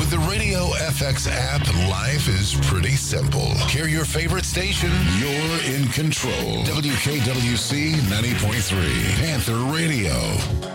With the Radio FX app, life is pretty simple. Hear your favorite station, you're in control. WKWC 90.3, Panther Radio.